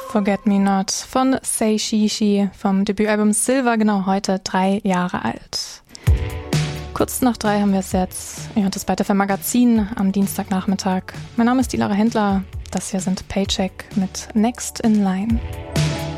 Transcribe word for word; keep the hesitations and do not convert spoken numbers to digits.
Forget Me Not von Say She She vom Debütalbum Silver, genau heute drei Jahre alt. Kurz nach drei haben wir es jetzt. Ihr hört das bei F M Magazin am Dienstagnachmittag. Mein Name ist die Lara Händler. Das hier sind Paycheck mit Next in Line.